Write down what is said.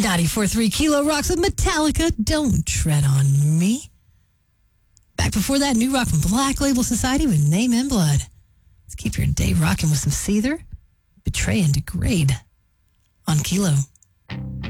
94.3 Kilo rocks with Metallica. Don't tread on me. Back before that, new rock from Black Label Society with Name in Blood. Let's keep your day rocking with some Seether, Betray and Degrade on Kilo.